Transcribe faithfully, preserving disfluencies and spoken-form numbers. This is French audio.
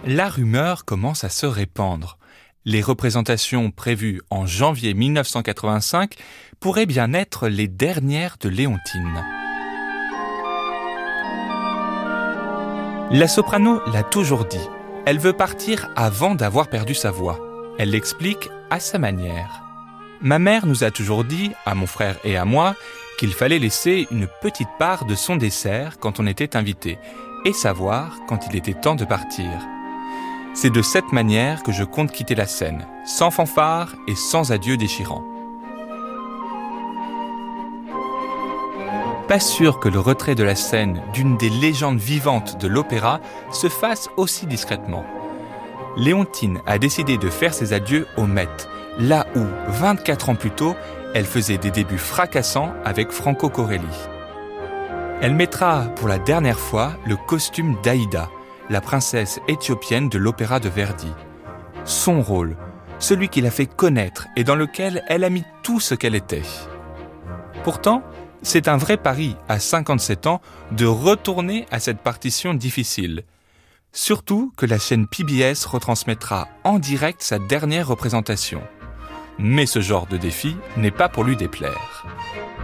La rumeur commence à se répandre. Les représentations prévues en janvier mille neuf cent quatre-vingt-cinq pourraient bien être les dernières de Léontine. La soprano l'a toujours dit. Elle veut partir avant d'avoir perdu sa voix. Elle l'explique à sa manière. Ma mère nous a toujours dit, à mon frère et à moi, qu'il fallait laisser une petite part de son dessert quand on était invité et savoir quand il était temps de partir. C'est de cette manière que je compte quitter la scène, sans fanfare et sans adieu déchirant. Pas sûr que le retrait de la scène d'une des légendes vivantes de l'opéra se fasse aussi discrètement. Léontine a décidé de faire ses adieux au Met, là où, vingt-quatre ans plus tôt, elle faisait des débuts fracassants avec Franco Corelli. Elle mettra pour la dernière fois le costume d'Aïda, la princesse éthiopienne de l'opéra de Verdi. Son rôle, celui qui l'a fait connaître et dans lequel elle a mis tout ce qu'elle était. Pourtant, c'est un vrai pari, à cinquante-sept ans, de retourner à cette partition difficile. Surtout que la chaîne P B S retransmettra en direct sa dernière représentation. Mais ce genre de défi n'est pas pour lui déplaire.